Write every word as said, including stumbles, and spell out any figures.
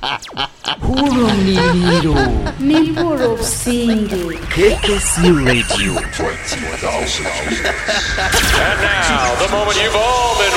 Huro Niliro Nipuro Singi K K C Radio. And now, the moment you've all been